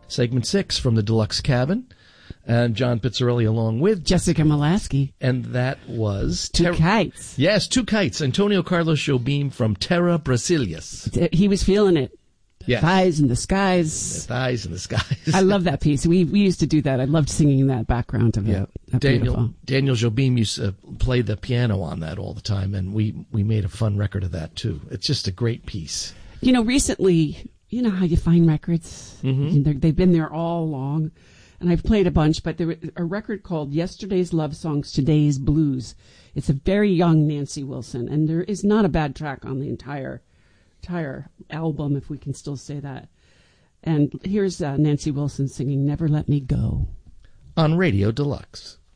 segment 6 from the Deluxe Cabin. And John Pizzarelli along with Jessica Molaski. And that was... Two Kites. Yes, Two Kites. Antonio Carlos Jobim from Terra Brasilias. He was feeling it. Yes. Thighs in the skies. The thighs in the skies. I love that piece. We used to do that. I loved singing that background of it. Daniel Jobim used to play the piano on that all the time, and we made a fun record of that, too. It's just a great piece. You know, recently, you know how you find records? Mm-hmm. They've been there all along. And I've played a bunch, but there was a record called Yesterday's Love Songs, Today's Blues. It's a very young Nancy Wilson, and there is not a bad track on the entire album, if we can still say that. And here's Nancy Wilson singing Never Let Me Go. On Radio Deluxe.